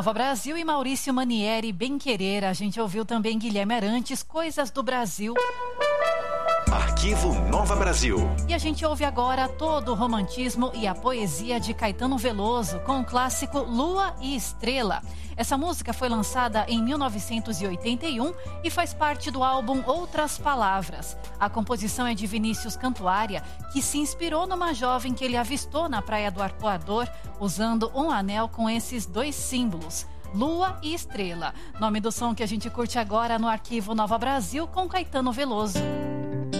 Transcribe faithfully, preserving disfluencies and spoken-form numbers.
Nova Brasil e Maurício Manieri, Bem Querer. A gente ouviu também Guilherme Arantes, Coisas do Brasil. Arquivo Nova Brasil. E a gente ouve agora todo o romantismo e a poesia de Caetano Veloso com o clássico Lua e Estrela. Essa música foi lançada em mil novecentos e oitenta e um e faz parte do álbum Outras Palavras. A composição é de Vinícius Cantuária, que se inspirou numa jovem que ele avistou na Praia do Arpoador, usando um anel com esses dois símbolos, Lua e Estrela. Nome do som que a gente curte agora no Arquivo Nova Brasil com Caetano Veloso.